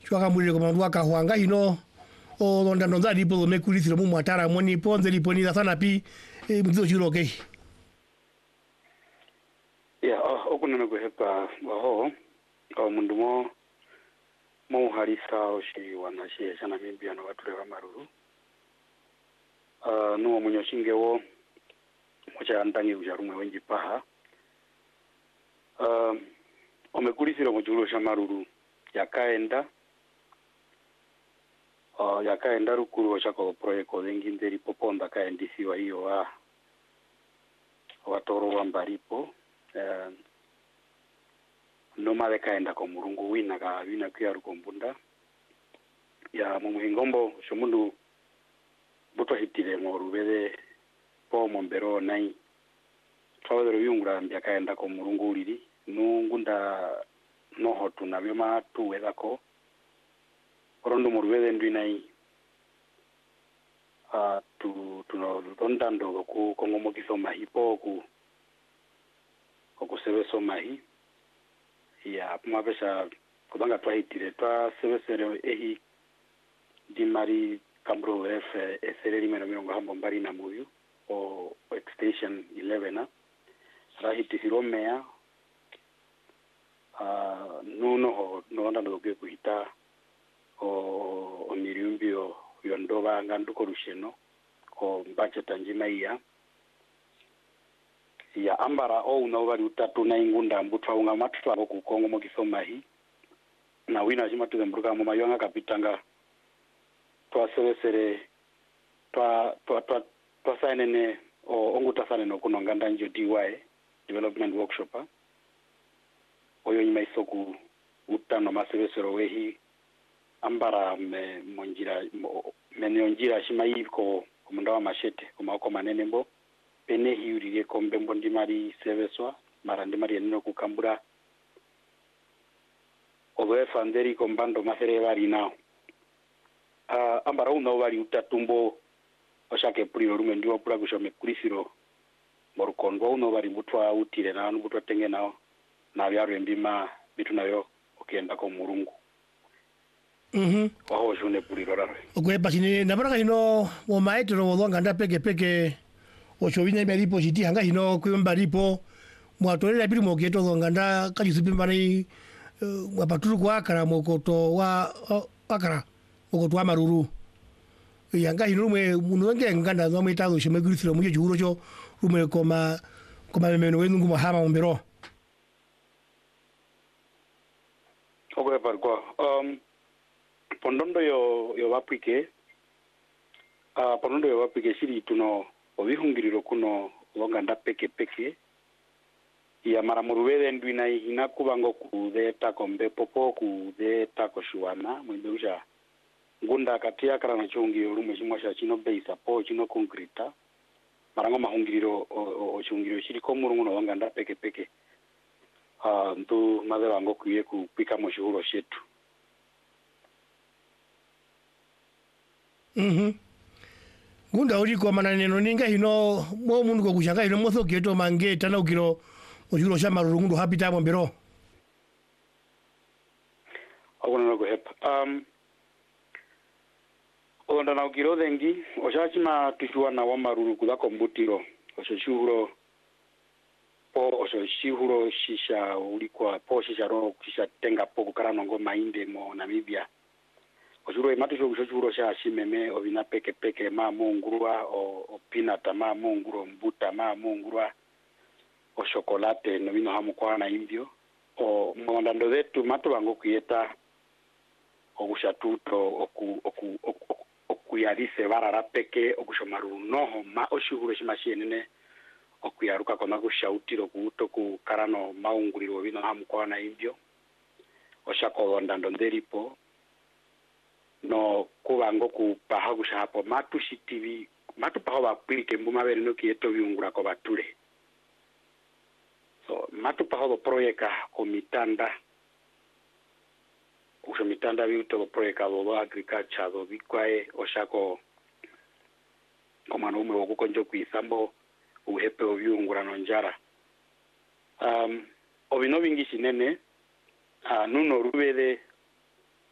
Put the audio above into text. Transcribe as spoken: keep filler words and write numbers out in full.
chwaka mwile kwa mandua kahuanga ino o donda nonza lipo do mekulisiro mu matara moni ponze lipo ni sana pi e mzo juro ke ya okuna ko hepa ho o mundu mo mo harisa o shi wana shi sana mimbi ana watu wa maruru ah no munyo shingewo mocha andangi ujarumwe wengi paha ah omekulisiro mu juro sha maruru yakaenda Uh, yakaenda rukuru chako projeko lengi nderi poponda kaendisiwa hiyo wa watoro wa mbaripo uh, noma le kaenda ko murungu wina ka wina kya rukombunda ya mumuhingombo shomundu buto hitire mo rubede po mombero nai tawero yungura mbya kaenda ko murungu liri nungunda no hotu na byoma tuweza ko Rondo morwede ndinai ah tu tuno rondando ku kongomo kisoma hipo ku ku seveso mahi ya mabesha kubanga twahitire twa sevesere ehi dimari kambro f esereri meno miongo hambo mbari na muyu o extension eleven rahiti hiromea ah nuno no ndando ke kuhita o omiriumbio yondoba nganduko rusheno ko mbache tanjima iya ya ambara o unobari utatu na ingunda mbutwa unga matwa ku Kongo mo kisoma hi na wina jima tu mburuka mo mayonga kapitanga twa sevesere twa twa twa twa sainene o onguta sana no kuno nganda njo D Y development workshop oyo nyima isoku utano masevesero wehi ambara me monjira menonjira shimayi ko komundawa mashete komako manene mbo pene hiurire kombe mbondi mari seveswa mara ndi mari nno kukambura owe fanderi kombando mafere bari nao ah uh, ambara uno bari utatumbo oshake puliro rume ndiwo pula kushome kulisiro morukondo uno bari mutwa utire na mutwa tenge nao na byaro mbima bitu nayo okenda ko murungu. Mhm. Waho june puliro raro. Okwe pasine na baraka ino mo maestro wo nganda peke peke o chovina bari positi hanga ino kwemba ripo mo atolera biri mo keto nganda kajisupi mbani wapaturu kwa kara mokoto wa akara mokoto wa maruru yanga ino mwe munenge nganda zo mwitazo shime grisiro mu juro cho rumwe koma koma meno wengu mo hama ombero. Okwe parko um pondondo yo yo wapike ah uh, pondondo yo wapike shiri tuno obihungiriro kuno wonganda peke peke ya maramuruwele ndwina ina kubango kudeta kombe popo kudeta koshuana mwendeuja ngunda katia kara na chungi olume chimwa sha chino beisa po chino concrete marango mahungiriro o chungiro shiri komurungu no wonganda peke peke ah uh, ntu maze bango kuye kupika moshuhuro shetu. Mhm. Gunda uri kwa mananeno ninga hino mo mundu ko kushanga hino moso keto mange tana ukiro ojuro sha marurungu hapita mombero. Agona go hep. Um onda na ukiro dengi oshachima tushua na wa maruru kula kombutiro oshoshuro po oshoshuro shisha ulikuwa po shisha ro kisha tenga po kukarano ngo mainde mo Namibia. Ojuro imatu sho shuro sha shimeme obina peke peke ma mungurwa o, o pinata ma munguro mbuta ma mungurwa o chocolate no vino hamu kwa na indio o mwandando zetu matu bango kuyeta o gushatuto oku oku oku okuyarise barara peke okushomaru noho ma oshuguro shimashenene okuyaruka kona kushautiro kuto ku karano maunguriro vino hamu kwa na indio o shako ndando nderipo no kubango ku pahagusha hapo matu shitivi matu paho bapike mbuma bere no kieto biungura ko bature so matu paho projeka ko mitanda kusho mitanda biuto projeka bo agriculture do bikwae oshako komano umwe wokukonjo kwisambo uhepe obiungura no njara um obino bingi shinene uh, nuno rubele